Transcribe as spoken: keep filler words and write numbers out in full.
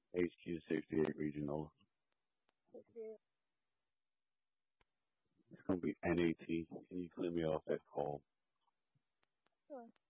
H Q sixty-eight Regional. sixty-eight. It's gonna be N A T. Can you clear me off that call? Sure.